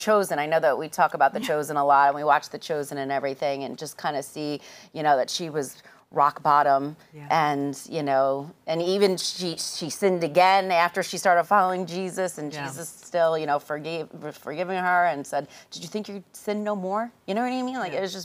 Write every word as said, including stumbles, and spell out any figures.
Chosen. I know that we talk about The Chosen a lot, and we watch The Chosen and everything, and just kind of see, you know, that she was rock bottom, yeah. and you know, and even she she sinned again after she started following Jesus, and yeah. Jesus still, you know, forgave forgiving her and said, "Did you think you'd sin no more?" You know what I mean? Like, yeah. it was just